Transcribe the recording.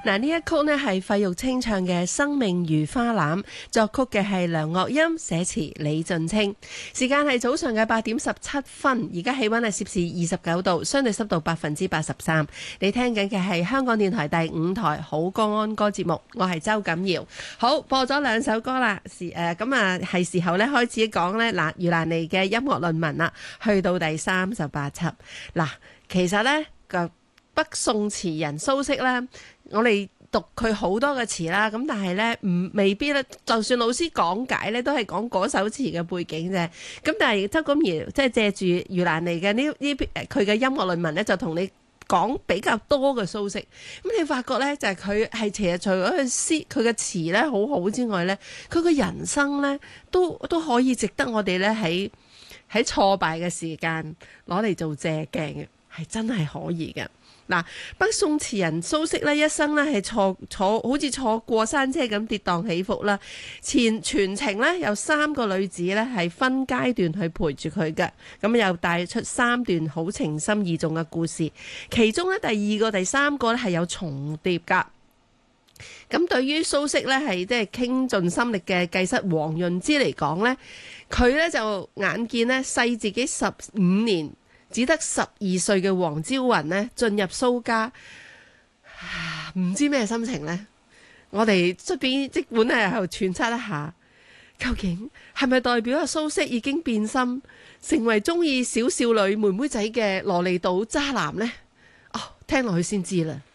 嗱，呢一曲呢係費玉清唱嘅《生命如花籃》，作曲嘅係梁樂音，寫詞李俊清。時間係早上嘅8:17，而家氣溫係攝氏29度，相對濕度83%。你聽緊嘅係香港電台第5台好歌安歌節目，我係周錦瑤。好，播咗2首歌啦，係時候咧開始講咧余蘭妮嘅音樂論文啦，去到第38輯。嗱，其實咧個北宋詞人蘇軾咧，我哋讀佢好多嘅詞啦，咁但係咧未必咧，就算老師講解咧，都係講嗰首詞嘅背景啫。咁但係周錦瑤即係借住余蘭妮嘅佢嘅音樂論文咧，就同你講比較多嘅蘇軾。咁你發覺咧，就係佢係其實除咗佢嘅詞咧好好之外咧，佢嘅人生咧都可以值得我哋咧喺挫敗嘅時間攞嚟做借鏡嘅，係真係可以嘅。嗱，北宋詞人蘇軾咧一生咧係好似坐過山車咁跌宕起伏啦。全程咧有3個女子咧係分階段去陪住佢嘅，咁又帶出3段好情深意重嘅故事。其中咧第2個、第3個咧係有重疊噶。咁對於蘇軾咧係即係傾盡心力嘅繼室王潤之嚟講咧，佢咧就眼見咧細自己15年，只得12歲嘅黃朝雲呢進入蘇家，唔知咩心情呢？我哋出邊即管係喺度揣測一下，究竟係咪代表阿蘇軾已經變心，成為中意小少女妹妹仔嘅蘿莉島渣男呢？哦，聽落去先知啦。